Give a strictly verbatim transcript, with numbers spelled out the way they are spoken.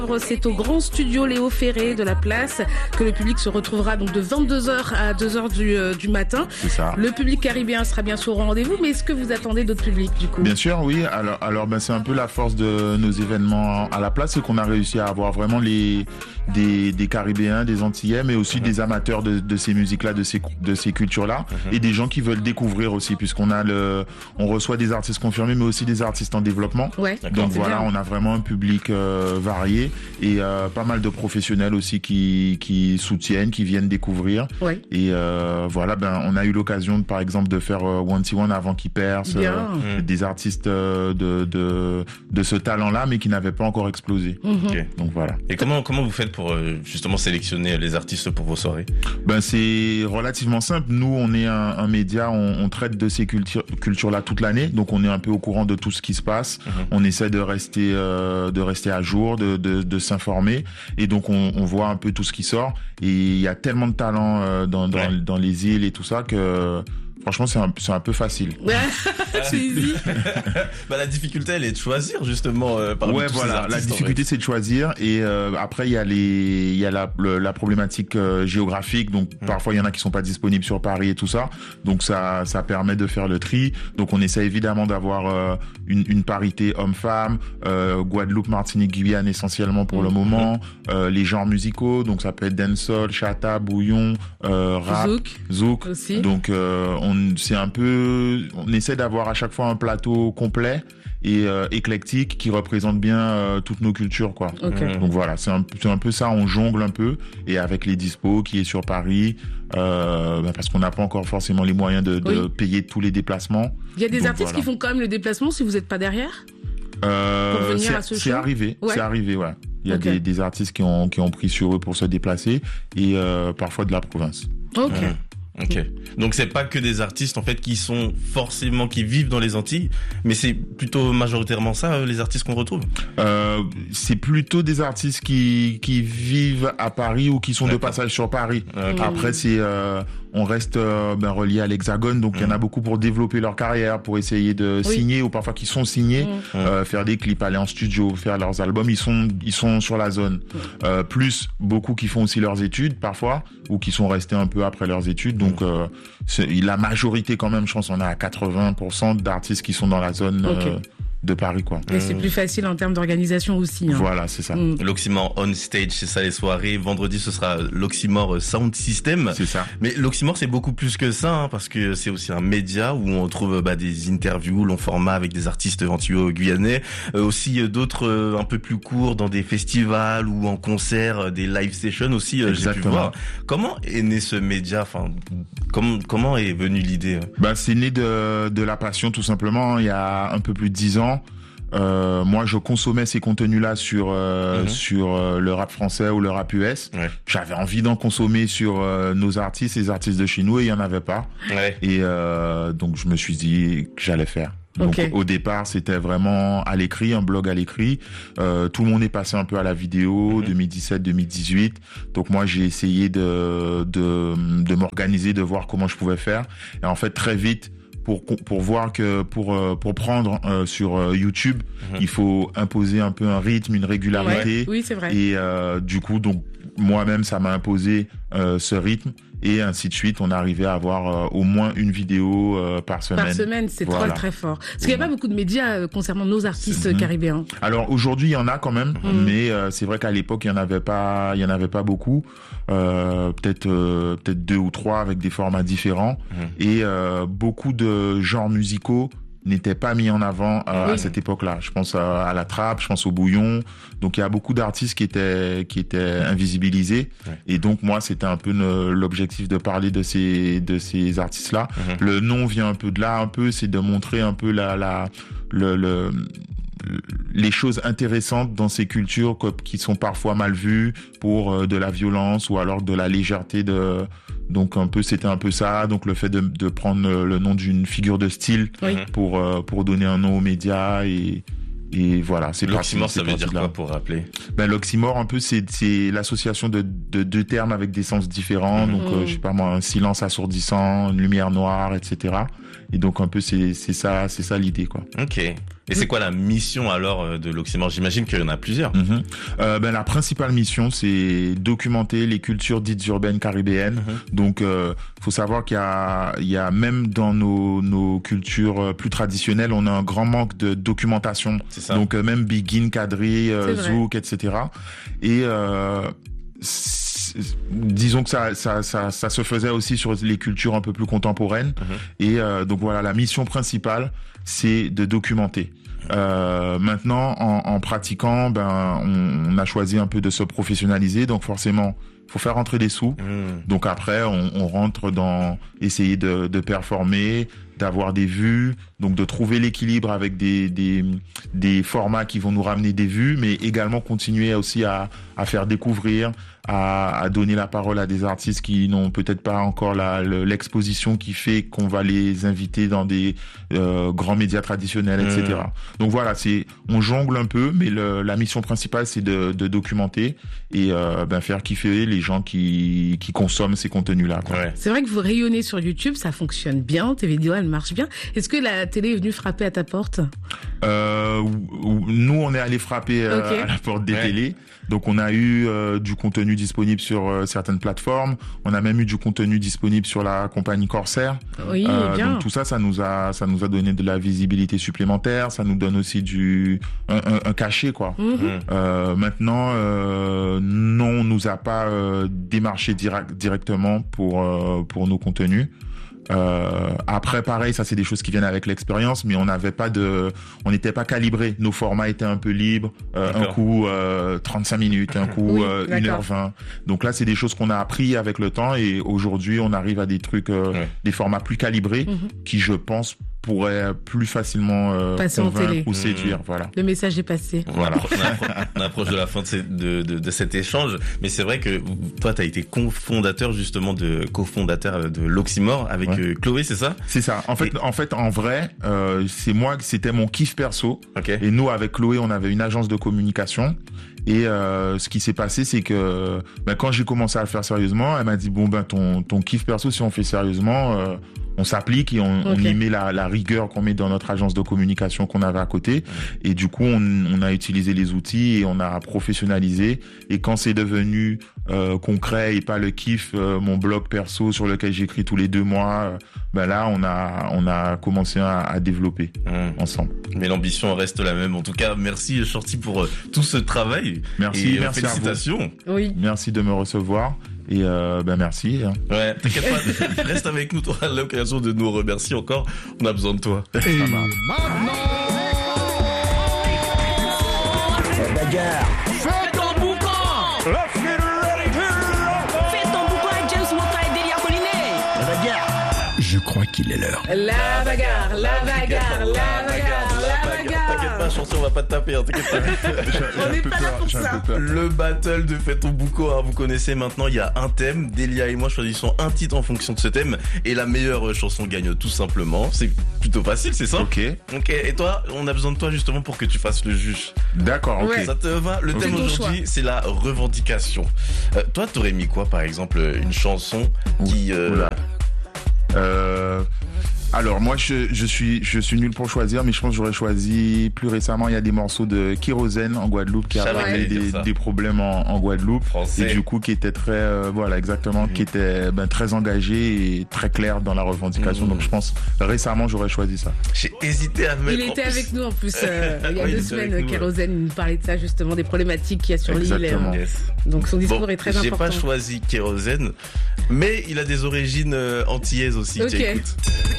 C'est au Grand Studio Léo Ferré de la Place que le public se retrouvera donc de vingt-deux heures à deux heures du, euh, du matin. C'est ça. Le public caribéen sera bien sûr au rendez-vous, mais est-ce que vous attendez d'autres publics du coup? Bien sûr, oui. Alors, alors ben, c'est un peu la force de nos événements à la Place, c'est qu'on a réussi à avoir vraiment les, des, des Caribéens, des Antillais, mais aussi mmh. des amateurs de, de ces musiques-là, de ces, de ces cultures-là, mmh. et des gens qui veulent découvrir aussi, puisqu'on a le, on reçoit des artistes confirmés, mais aussi des artistes en développement. Ouais, donc voilà, bien. On a vraiment un public euh, varié. Et euh, pas mal de professionnels aussi qui qui soutiennent, qui viennent découvrir. Ouais. Et euh, voilà, ben on a eu l'occasion, par exemple, de faire euh, One T One avant qu'il perce, euh, mmh. des artistes euh, de de de ce talent-là, mais qui n'avaient pas encore explosé. Mmh. Okay. Donc voilà. Et comment comment vous faites pour euh, justement sélectionner les artistes pour vos soirées? Ben c'est relativement simple. Nous, on est un, un média, on, on traite de ces cultures cultures-là toute l'année, donc on est un peu au courant de tout ce qui se passe. Mmh. On essaie de rester euh, de rester à jour, de de, de s'informer, et donc on, on voit un peu tout ce qui sort, et il y a tellement de talent euh, dans, dans, ouais. dans les îles et tout ça que franchement c'est un, c'est un peu facile. Ouais, c'est easy. Bah, la difficulté elle est de choisir justement euh, parmi ouais, tous voilà, ces artistes, la difficulté c'est de choisir, et euh, après il y a les il y a la le, la problématique euh, géographique, donc mmh. parfois il y en a qui sont pas disponibles sur Paris et tout ça, donc ça ça permet de faire le tri. Donc on essaie évidemment d'avoir euh, une, une parité homme-femme, euh, Guadeloupe, Martinique, Guyane essentiellement pour mmh. le moment, euh, les genres musicaux, donc ça peut être dancehall, chata, bouillon, euh, rap, zouk, zouk. Aussi. Donc euh, on c'est un peu on essaie d'avoir à chaque fois un plateau complet et euh, éclectique qui représente bien euh, toutes nos cultures, quoi. Okay. Donc voilà, c'est un, c'est un peu ça, on jongle un peu, et avec les dispos qui est sur Paris, euh, bah parce qu'on n'a pas encore forcément les moyens de, de oui. payer tous les déplacements. Il y a des Donc artistes voilà. qui font quand même le déplacement si vous n'êtes pas derrière. Euh, pour venir c'est, à ce c'est show. arrivé, ouais. c'est arrivé, ouais. Il y a okay. des, des artistes qui ont qui ont pris sur eux pour se déplacer, et euh, parfois de la province. Ok. Mmh. Ok. Donc c'est pas que des artistes en fait qui sont forcément qui vivent dans les Antilles, mais c'est plutôt majoritairement ça les artistes qu'on retrouve. Euh, c'est plutôt des artistes qui qui vivent à Paris ou qui sont D'accord. de passage sur Paris. Okay. Après c'est euh, on reste euh, ben, relié à l'Hexagone, donc il mmh. y en a beaucoup pour développer leur carrière, pour essayer de oui. signer, ou parfois qui sont signés, mmh. euh, faire des clips, aller en studio, faire leurs albums. Ils sont ils sont sur la zone. Mmh. Euh, plus beaucoup qui font aussi leurs études parfois, ou qui sont restés un peu après leurs études. Donc euh, c'est, la majorité quand même, je pense, on a à quatre-vingts pour cent d'artistes qui sont dans la zone okay. euh, de Paris, quoi. Et mmh. c'est plus facile en termes d'organisation aussi. Hein. Voilà, c'est ça. Mmh. L'Oxymore on stage, c'est ça les soirées. Vendredi, ce sera l'Oxymore Sound System. C'est ça. Mais l'Oxymore, c'est beaucoup plus que ça, hein, parce que c'est aussi un média où on trouve bah, des interviews, long format avec des artistes antilo-guyanais, euh, aussi euh, d'autres euh, un peu plus courts dans des festivals ou en concert, euh, des live sessions aussi. Euh, j'ai pu voir. Comment est né ce média? Enfin, comment comment est venue l'idée? Bah, c'est né de de la passion, tout simplement. Il y a un peu plus de dix ans. Euh, moi, je consommais ces contenus-là sur euh, mm-hmm. sur euh, le rap français ou le rap U S. Ouais. J'avais envie d'en consommer sur euh, nos artistes, les artistes de chez nous, et il y en avait pas. Ouais. Et euh, donc, je me suis dit que j'allais faire. Donc, okay. au départ, c'était vraiment à l'écrit, un blog à l'écrit. Euh, tout le monde est passé un peu à la vidéo, mm-hmm. deux mille dix-sept, deux mille dix-huit. Donc, moi, j'ai essayé de de de m'organiser, de voir comment je pouvais faire. Et en fait, très vite, pour pour voir que pour pour prendre euh, sur euh, YouTube, mmh. il faut imposer un peu un rythme, une régularité. Ouais. Oui, c'est vrai. Et euh, du coup, donc moi-même, ça m'a imposé euh, ce rythme, et ainsi de suite. On est arrivé à avoir euh, au moins une vidéo euh, par semaine. Par semaine, c'est voilà. très très fort. Parce qu'il n'y a pas beaucoup de médias euh, concernant nos artistes mmh. caribéens. Alors aujourd'hui, il y en a quand même, mmh. mais euh, c'est vrai qu'à l'époque, il y en avait pas, il y en avait pas beaucoup. Euh, peut-être euh, peut-être deux ou trois avec des formats différents, mmh. et euh, beaucoup de genres musicaux n'étaient pas mis en avant euh, oui. à cette époque-là. Je pense à, à la trappe, je pense au bouillon. Donc il y a beaucoup d'artistes qui étaient qui étaient invisibilisés, ouais. et donc moi c'était un peu ne, l'objectif de parler de ces de ces artistes-là. Mmh. Le nom vient un peu de là, un peu, c'est de montrer un peu la la le, le les choses intéressantes dans ces cultures qui sont parfois mal vues pour euh, de la violence ou alors de la légèreté de donc un peu c'était un peu ça, donc le fait de de prendre le nom d'une figure de style oui. pour euh, pour donner un nom aux médias, et et voilà, c'est l'oxymore, ça veut dire quoi pour rappeler? Ben l'oxymore un peu c'est c'est l'association de de deux termes avec des sens différents, mmh. donc euh, je sais pas moi, un silence assourdissant, une lumière noire, et cetera. Et donc un peu c'est c'est ça c'est ça l'idée quoi. Ok. Et c'est quoi la mission alors de l'Oxymore? J'imagine qu'il y en a plusieurs. Mm-hmm. Euh, ben la principale mission c'est documenter les cultures dites urbaines caribéennes. Mm-hmm. Donc euh, faut savoir qu'il y a il y a même dans nos nos cultures plus traditionnelles, on a un grand manque de documentation. C'est ça. Donc euh, même Begin, Kadri, euh, Zouk, et cetera. Et euh, disons que ça, ça, ça, ça se faisait aussi sur les cultures un peu plus contemporaines. Mmh. Et euh, donc voilà, la mission principale, c'est de documenter. Euh, maintenant, en, en pratiquant, ben, on, on a choisi un peu de se professionnaliser. Donc forcément, faut faire rentrer des sous. Mmh. Donc après, on, on rentre dans essayer de, de performer, d'avoir des vues, donc de trouver l'équilibre avec des, des, des formats qui vont nous ramener des vues, mais également continuer aussi à, à faire découvrir, à, à donner la parole à des artistes qui n'ont peut-être pas encore la, l'exposition qui fait qu'on va les inviter dans des euh, grands médias traditionnels, et cetera. Mmh. Donc voilà, c'est on jongle un peu, mais le, la mission principale c'est de, de documenter et euh, ben faire kiffer les gens qui, qui consomment ces contenus-là. Quoi. Ouais. C'est vrai que vous rayonnez sur YouTube, ça fonctionne bien, tes vidéos elles marchent bien. Est-ce que la télé est venue frapper à ta porte? euh, Nous, on est allé frapper euh, okay. à la porte des ouais. télés. Donc on a eu euh, du contenu disponible sur euh, certaines plateformes. On a même eu du contenu disponible sur la compagnie Corsair. Oui, euh, bien. Donc tout ça, ça nous a, ça nous a donné de la visibilité supplémentaire. Ça nous donne aussi du un, un, un cachet, quoi. Mm-hmm. Euh, maintenant, euh, non, on nous a pas euh, démarché direct, directement pour euh, pour nos contenus. Euh, après, pareil, ça c'est des choses qui viennent avec l'expérience, mais on n'avait pas de, on n'était pas calibré. Nos formats étaient un peu libres. Euh, un coup euh, trente-cinq minutes, un coup oui, euh, une heure vingt. Donc là, c'est des choses qu'on a appris avec le temps et aujourd'hui, on arrive à des trucs, euh, ouais. des formats plus calibrés, mm-hmm. qui, je pense, pourrait plus facilement euh, convaincre ou séduire. Mmh. Voilà. Le message est passé. Voilà. on, approche, on approche de la fin de, ces, de, de, de cet échange, mais c'est vrai que toi, tu as été cofondateur justement de cofondateur de l'Oxymore avec ouais. euh, Chloé, c'est ça? C'est ça. En fait, et... en fait, en vrai, euh, c'est moi, c'était mon kiff perso. Okay. Et nous, avec Chloé, on avait une agence de communication. Et euh, ce qui s'est passé, c'est que ben, quand j'ai commencé à le faire sérieusement, elle m'a dit bon ben ton ton kiff perso, si on fait sérieusement, euh, on s'applique et on, okay. on y met la, la rigueur qu'on met dans notre agence de communication qu'on avait à côté. Et du coup, on, on a utilisé les outils et on a professionnalisé. Et quand c'est devenu euh, concret et pas le kiff, euh, mon blog perso sur lequel j'écris tous les deux mois, euh, ben là, on a on a commencé à, à développer mmh. ensemble. Mais l'ambition reste la même. En tout cas, merci Shorty pour euh, tout ce travail. Merci, et merci félicitations. Oui. Merci de me recevoir. Et euh, ben merci. Hein. Ouais, t'inquiète pas, reste avec nous, tu auras l'occasion de nous remercier encore. On a besoin de toi. Et maintenant, c'est bagarre. Fais ton boucan. Let's get ready to Fais ton boucan avec James Walker et Delia Collinet. La bagarre. Je crois qu'il est l'heure. La bagarre, la bagarre, la bagarre, la bagarre. T'inquiète pas, Chanson, on va pas te taper, hein, t'inquiète pas. On n'est pas là pour ça. Le battle de Fais ton boucan, hein, vous connaissez maintenant, il y a un thème. Delia et moi choisissons un titre en fonction de ce thème. Et la meilleure chanson gagne tout simplement. C'est plutôt facile, c'est ça? Ok. Ok, et toi, on a besoin de toi justement pour que tu fasses le juge. D'accord, ok. Ouais. Ça te va? Le Okay. thème aujourd'hui, c'est la revendication. Euh, toi, t'aurais mis quoi, par exemple, une chanson qui... Euh... Oula. Euh... Alors moi je, je suis je suis nul pour choisir, mais je pense que j'aurais choisi plus récemment, il y a des morceaux de Kérosène en Guadeloupe qui a parlé des, des problèmes en, en Guadeloupe. Français. Et du coup qui était très euh, voilà exactement mmh. qui était ben, très engagé et très clair dans la revendication. Mmh. Donc je pense récemment j'aurais choisi ça. J'ai hésité à mettre. Il était avec nous en plus euh, il y a oui, deux semaines. Kérosène nous parlait de ça justement, des problématiques qu'il y a sur l'île. Exactement. Yes. Donc son discours bon, est très j'ai important. J'ai pas choisi Kérosène, mais il a des origines euh, antillaises aussi. Ok. Tiens, écoute.